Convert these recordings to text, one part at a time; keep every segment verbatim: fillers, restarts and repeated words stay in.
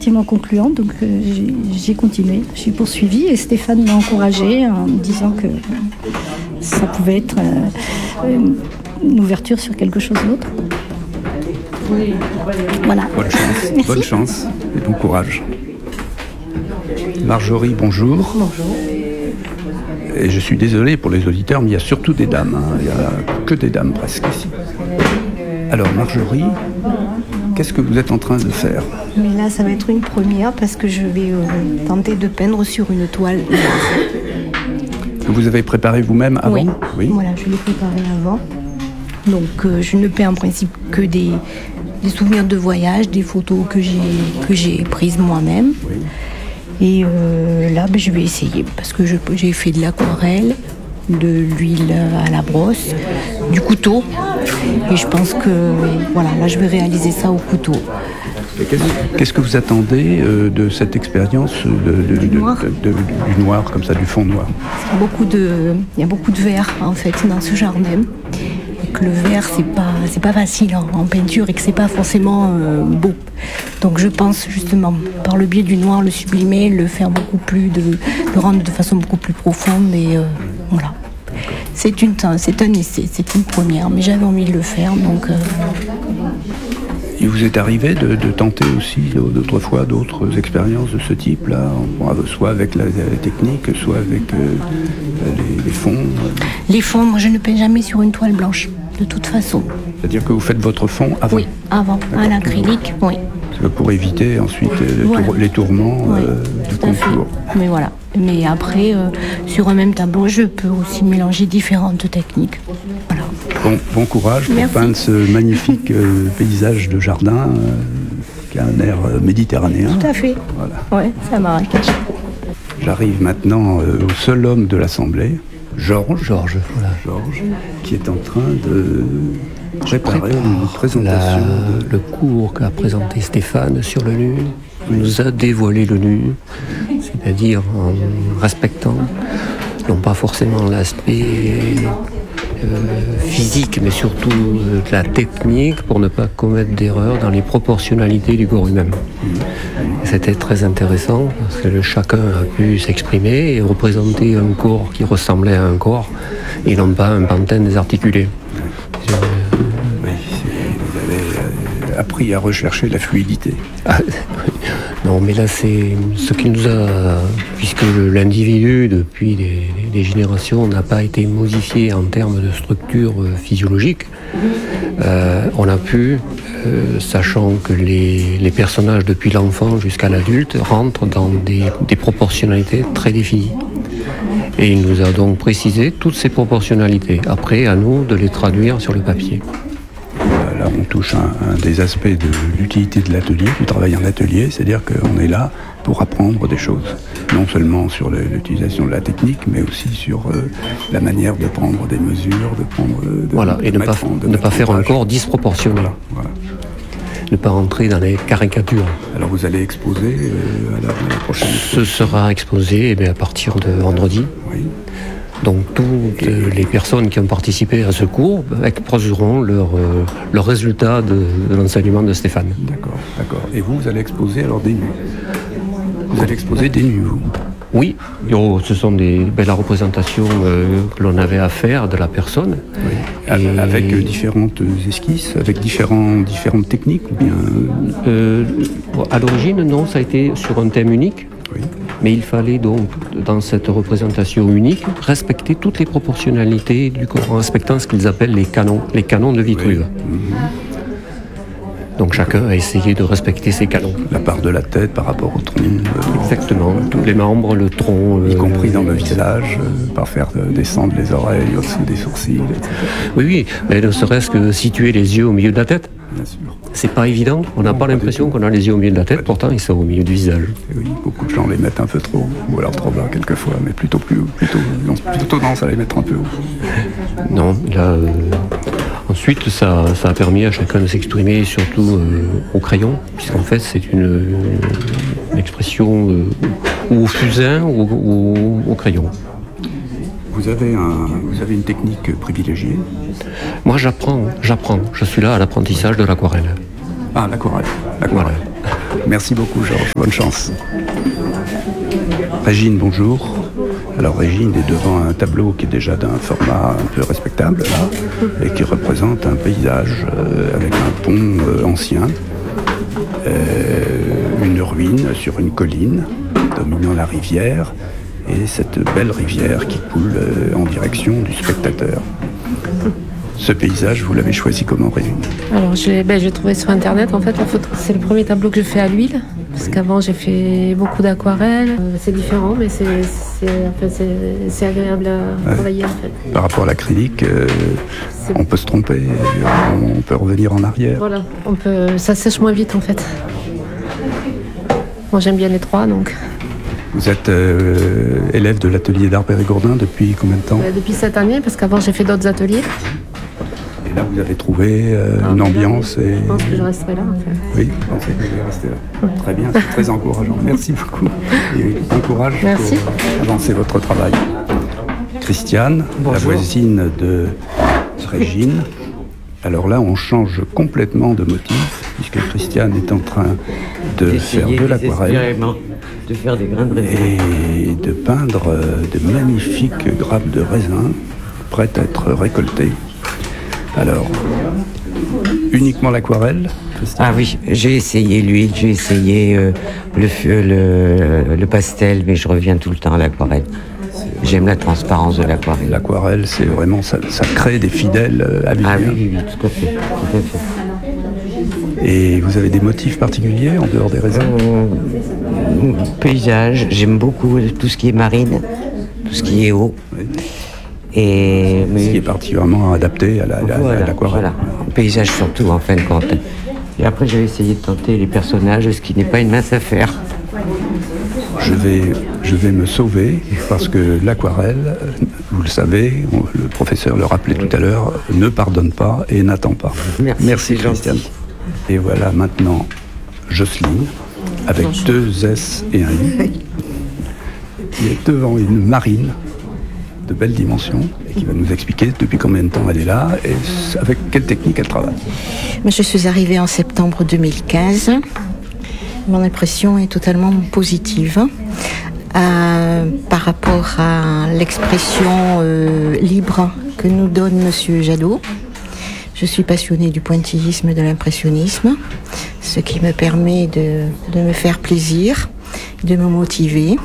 relativement concluante, donc euh, j'ai, j'ai continué, j'ai poursuivi et Stéphane m'a encouragée en me disant que ça pouvait être euh, une ouverture sur quelque chose d'autre. Voilà. Bonne chance, Merci. bonne chance et bon courage. Marjorie, bonjour. Bonjour. Et je suis désolé pour les auditeurs, mais il y a surtout des dames. Hein. Il n'y a que des dames presque ici. Alors Marjorie, qu'est-ce que vous êtes en train de faire ? Mais là, ça va être une première parce que je vais euh, tenter de peindre sur une toile. Que vous avez préparé vous-même avant ? Oui. Oui. Voilà, je l'ai préparé avant. Donc, euh, je ne peins en principe que des, des souvenirs de voyage, des photos que j'ai, que j'ai prises moi-même. Oui. Et euh, là, ben, je vais essayer parce que je, j'ai fait de l'aquarelle, de l'huile à la brosse, du couteau. Et je pense que voilà, là, je vais réaliser ça au couteau. Et qu'est-ce, qu'est-ce que vous attendez euh, de cette expérience de, de, Du de, noir. de, de, du noir, comme ça, du fond noir ? Il y a beaucoup de, il y a beaucoup de vert en fait dans ce jardin. Et que le vert c'est pas, c'est pas facile en, en peinture et que c'est pas forcément euh, beau. Donc je pense justement par le biais du noir le sublimer, le faire beaucoup plus, de, le rendre de façon beaucoup plus profonde et euh, voilà. C'est une, c'est un essai, c'est une première, mais j'avais envie de le faire donc. Euh, Il vous est arrivé de, de tenter aussi d'autres fois d'autres expériences de ce type-là, soit avec la, la technique, soit avec euh, les, les fonds euh. Les fonds, moi je ne peins jamais sur une toile blanche, de toute façon. C'est-à-dire que vous faites votre fond avant ? Oui, avant, à l'acrylique, oui. Pour éviter ensuite le Voilà. tour, les tourments Oui, euh, du tout à fait. contour. Mais voilà. Mais après, euh, sur un même tableau, je peux aussi mélanger différentes techniques. Voilà. Bon, bon courage pour Merci. peindre ce magnifique euh, paysage de jardin euh, qui a un air euh, méditerranéen. Tout à fait. Voilà. Ouais, c'est à Marrakech. J'arrive maintenant euh, au seul homme de l'Assemblée, Georges. Georges, voilà. Georges, qui est en train de préparer une La- présentation. de- Le cours qu'a présenté Stéphane sur le nu. Il nous a dévoilé le nu, c'est-à-dire en respectant non pas forcément l'aspect euh, physique, mais surtout euh, la technique pour ne pas commettre d'erreurs dans les proportionnalités du corps humain. Et c'était très intéressant parce que chacun a pu s'exprimer et représenter un corps qui ressemblait à un corps et non pas un pantin désarticulé. Oui, c'est- vous avez euh, appris à rechercher la fluidité. Ah, non, mais là, c'est ce qui nous a... Puisque l'individu, depuis des, des générations, n'a pas été modifié en termes de structure euh, physiologique, euh, on a pu, euh, sachant que les, les personnages, depuis l'enfant jusqu'à l'adulte, rentrent dans des, des proportionnalités très définies. Et il nous a donc précisé toutes ces proportionnalités. Après, à nous de les traduire sur le papier. Là, on touche un, un des aspects de l'utilité de l'atelier, du travail en atelier, c'est-à-dire qu'on est là pour apprendre des choses, non seulement sur le- l'utilisation de la technique, mais aussi sur euh, la manière de prendre des mesures, de prendre, euh, de, Voilà, de et ne pas, mettre en- de ne mettre pas en faire un page. corps disproportionné. Voilà. Ne pas rentrer dans les caricatures. Alors vous allez exposer euh, à, la, à la prochaine Ce sera exposé eh bien, à partir de vendredi. Oui. Donc toutes euh, les personnes qui ont participé à ce cours exposeront leurs euh, leurs résultats de, de l'enseignement de Stéphane. D'accord, d'accord. Et vous, vous allez exposer alors des nus. Vous allez exposer des nus, vous. Oui, oh, ce sont des, ben, la représentation euh, que l'on avait à faire de la personne. Oui. A- Et- Avec euh, différentes esquisses, avec différents, différentes techniques, ou bien. Euh, à l'origine, non, ça a été sur un thème unique. Oui. Mais il fallait donc, dans cette représentation unique, respecter toutes les proportionnalités du corps, en respectant ce qu'ils appellent les canons, les canons de Vitruve. Mhm. Donc chacun a essayé de respecter ces canons. La part de la tête par rapport au tronc, euh, Exactement, tous les membres, le tronc... y euh, compris dans le visage, euh, par faire euh, descendre les oreilles au-dessous des sourcils, et cetera. Oui, oui, mais ne serait-ce que situer les yeux au milieu de la tête. Bien sûr. C'est pas évident, on n'a pas l'impression qu'on a les yeux au milieu de la tête, pourtant ils sont au milieu du visage. Et oui, beaucoup de gens les mettent un peu trop haut, ou alors trop bas quelquefois, mais plutôt plus haut, plutôt, non, plutôt tendance à les mettre un peu haut. Non, là... euh, Ensuite, ça, ça a permis à chacun de s'exprimer, surtout euh, au crayon, puisqu'en fait c'est une, une expression euh, ou au fusain ou, ou au crayon. Vous avez, un, vous avez une technique privilégiée. Moi j'apprends, j'apprends, je suis là à l'apprentissage de l'aquarelle. Ah, l'aquarelle. L'aquarelle. Voilà. Merci beaucoup, Georges. Bonne chance. Régine, bonjour. Alors Régine est devant un tableau qui est déjà d'un format un peu respectable, là, et qui représente un paysage euh, avec un pont euh, ancien, euh, une ruine sur une colline dominant la rivière, et cette belle rivière qui coule euh, en direction du spectateur. Ce paysage, vous l'avez choisi comment, Régine? Alors, je l'ai ben, je l'ai trouvé sur Internet. En fait, la photo, c'est le premier tableau que je fais à l'huile. Parce qu'avant, j'ai fait beaucoup d'aquarelles. Euh, c'est différent, mais c'est, c'est, enfin, c'est, c'est agréable à ouais. travailler, en fait. Par rapport à l'acrylique, euh, on peut se tromper, on peut revenir en arrière. Voilà, on peut, ça sèche moins vite, en fait. Moi, j'aime bien les trois, donc... Vous êtes euh, élève de l'atelier d'art Périgourdin depuis combien de temps? euh, Depuis cette année, parce qu'avant, j'ai fait d'autres ateliers. Et là, vous avez trouvé euh, ah, une ambiance. Là, et... Je pense que je resterai là. En fait. Oui, je pensais que vous allez rester là. Très bien, c'est très encourageant. Merci beaucoup. Et bon courage Merci. pour avancer votre travail. Christiane, bonjour. La voisine de Régine. Alors là, on change complètement de motif, puisque Christiane est en train de faire de l'aquarelle. De faire des grains de raisin. Et de peindre de magnifiques grappes de raisin prêtes à être récoltées. Alors, uniquement l'aquarelle? Ah oui, j'ai essayé l'huile, j'ai essayé euh, le, le, le pastel, mais je reviens tout le temps à l'aquarelle. J'aime la transparence de l'aquarelle. L'aquarelle, c'est vraiment, ça, ça crée des fidèles habitués. Ah oui, oui, oui, tout à fait, tout à fait. Et vous avez des motifs particuliers en dehors des raisins? euh, Paysage, j'aime beaucoup tout ce qui est marine, tout ce qui est eau. Oui. Et, mais... Ce qui est particulièrement adapté à, la, voilà, à l'aquarelle. Voilà, paysage surtout en fin de compte. Et après j'avais essayé de tenter les personnages, ce qui n'est pas une mince affaire. Je vais, je vais me sauver parce que l'aquarelle, vous le savez, le professeur le rappelait tout à l'heure, ne pardonne pas et n'attend pas. Merci, Merci Christiane. Et voilà maintenant Jocelyne, avec Bonjour. deux S et un I, qui est devant une marine de belles dimensions et qui va nous expliquer depuis combien de temps elle est là et avec quelle technique elle travaille. Je suis arrivée en septembre deux mille quinze. Mon impression est totalement positive euh, par rapport à l'expression euh, libre que nous donne Monsieur Jadot. Je suis passionnée du pointillisme et de l'impressionnisme, ce qui me permet de, de me faire plaisir, de me motiver.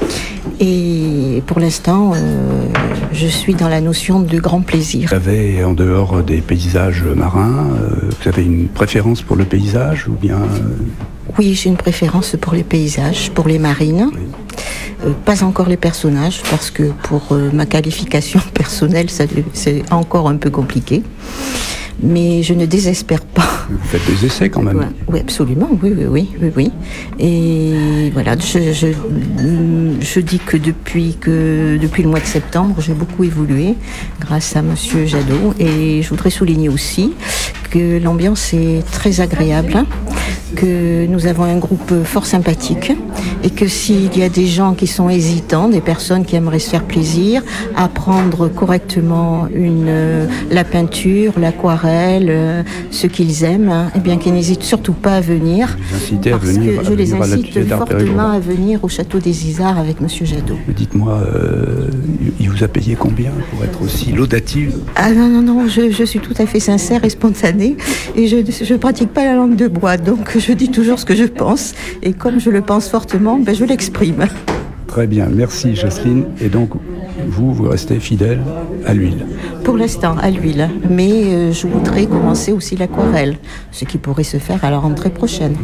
Et pour l'instant, euh, je suis dans la notion de grand plaisir. Vous avez, en dehors des paysages marins, euh, vous avez une préférence pour le paysage ou bien euh... Oui, j'ai une préférence pour les paysages, pour les marines. Oui. Euh, pas encore les personnages, parce que pour euh, ma qualification personnelle, ça, c'est encore un peu compliqué. Mais je ne désespère pas. Vous faites des essais quand même. Ouais, oui, absolument, oui, oui, oui, oui, oui. Et voilà, je, je, je dis que depuis, que depuis le mois de septembre, j'ai beaucoup évolué grâce à Monsieur Jadot. Et je voudrais souligner aussi que l'ambiance est très agréable, que nous avons un groupe fort sympathique et que s'il y a des gens qui sont hésitants, des personnes qui aimeraient se faire plaisir, apprendre correctement une, la peinture, l'aquarelle, euh, ce qu'ils aiment, hein, eh bien qu'ils n'hésitent surtout pas à venir. Vous à parce venir, que je à les venir incite fortement à venir au château des Isards avec Monsieur Jadot. Dites-moi, euh, il vous a payé combien pour être aussi laudative? Ah non, non, non, je, je suis tout à fait sincère et spontanée et je ne pratique pas la langue de bois, donc je dis toujours ce que je pense et comme je le pense fortement, ben je l'exprime. Très bien, merci Jocelyne. Et donc, vous, vous restez fidèle à l'huile? Pour l'instant, à l'huile. Mais euh, je voudrais commencer aussi l'aquarelle, ce qui pourrait se faire à la rentrée prochaine.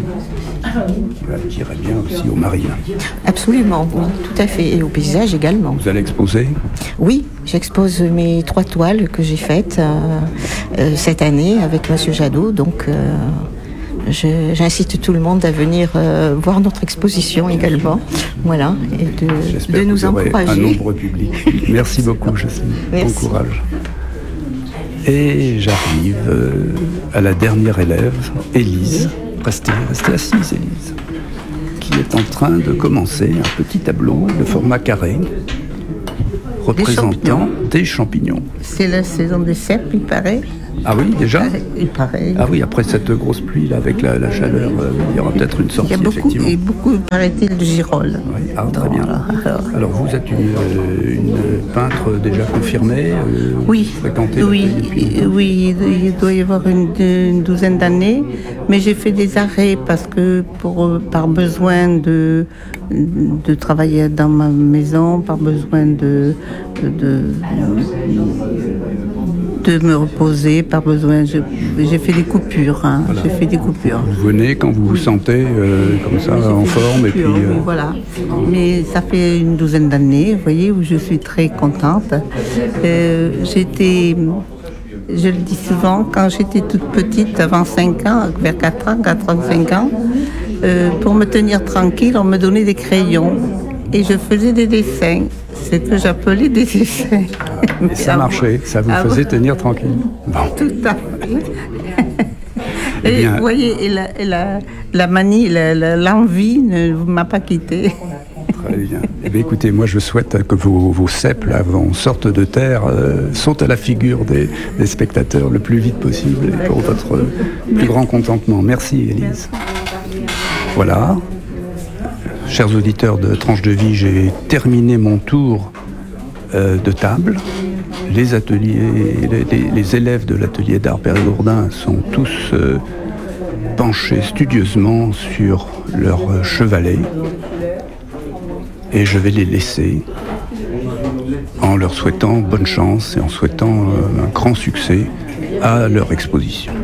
Qui irait bien aussi aux marines. Absolument, oui, tout à fait. Et au paysage également. Vous allez exposer? Oui, j'expose mes trois toiles que j'ai faites euh, euh, cette année avec Monsieur Jadot. Donc, euh, je, j'incite tout le monde à venir euh, voir notre exposition également. Voilà, et de, de nous encourager. Un nombre public. Merci beaucoup, Jocelyne. Bon courage. Et j'arrive euh, à la dernière élève, Élise. Restez, restez assise, Élise, qui est en train de commencer un petit tableau de format carré représentant des champignons. C'est la saison des cèpes, il paraît. Ah oui, déjà ? Il paraît. Ah oui, après cette grosse pluie là, avec la, la chaleur, euh, il y aura peut-être une sortie, il y a beaucoup, effectivement. Et beaucoup, paraît-il, de girolles. Oui. Ah, très bien. Alors, alors vous êtes une, euh, une peintre déjà confirmée euh, Oui, fréquentez oui, depuis... oui, il doit y avoir une, une douzaine d'années, mais j'ai fait des arrêts parce que pour, par besoin de, de travailler dans ma maison, par besoin de... de de me reposer, par besoin. Je, j'ai fait des coupures. Hein. Voilà. J'ai fait des coupures. Vous venez quand vous vous sentez euh, comme ça, oui, en forme. Et puis, euh... oui, voilà. Mais ça fait une douzaine d'années, vous voyez, où je suis très contente. Euh, j'étais, je le dis souvent, quand j'étais toute petite, avant cinq ans, vers quatre ans, quatre ans, cinq ans, euh, pour me tenir tranquille, on me donnait des crayons. Et je faisais des dessins. C'est ce que j'appelais des dessins. Et ça marchait, ça vous ah faisait bon. tenir tranquille. Bon. Tout à fait. Et bien, vous voyez, et la, et la, la manie, la, la, l'envie ne m'a pas quitté. Très bien. Eh bien. Écoutez, moi je souhaite que vos, vos cèpes, là, vos sortes de terre, euh, sautent à la figure des, des spectateurs le plus vite possible et pour votre plus grand contentement. Merci, Élise. Voilà. Chers auditeurs de Tranche de Vie, j'ai terminé mon tour euh, de table. Les ateliers, les, les, les élèves de l'atelier d'art Périgourdin sont tous euh, penchés studieusement sur leur euh, chevalet. Et je vais les laisser en leur souhaitant bonne chance et en souhaitant euh, un grand succès à leur exposition.